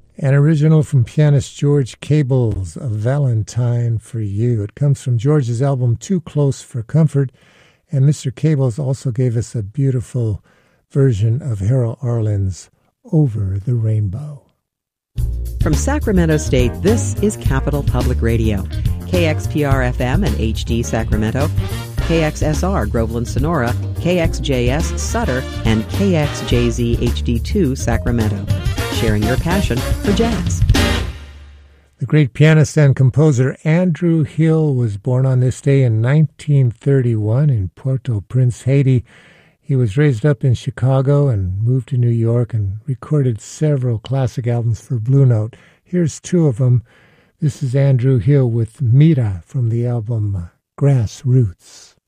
An original from pianist George Cable's A Valentine for You. It comes from George's album Too Close for Comfort, and Mr. Cable's also gave us a beautiful version of Harold Arlen's Over the Rainbow. From Sacramento State, this is Capital Public Radio. KXPR-FM and HD Sacramento, KXSR Groveland Sonora, KXJS Sutter, and KXJZ HD2 Sacramento. Sharing your passion for jazz. The great pianist and composer Andrew Hill was born on this day in 1931 in Port-au-Prince, Haiti. He was raised up in Chicago and moved to New York and recorded several classic albums for Blue Note. Here's two of them. This is Andrew Hill with Mira from the album Grassroots.